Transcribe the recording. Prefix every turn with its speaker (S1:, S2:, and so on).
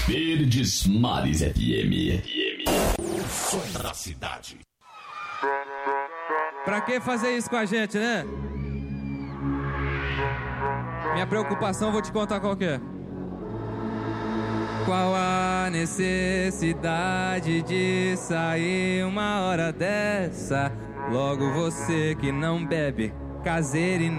S1: Verdes Mares FM. O som da cidade.
S2: Pra que fazer isso com a gente, né? Minha preocupação, vou te contar qual que é. Qual a necessidade de sair uma hora dessa? Logo você que não bebe, caseiro e